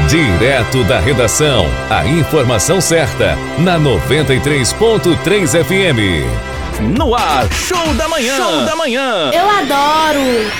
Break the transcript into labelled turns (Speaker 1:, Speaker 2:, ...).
Speaker 1: Direto da redação, a informação certa, na 93.3 FM. No ar, Show da Manhã. Show da Manhã.
Speaker 2: Eu adoro.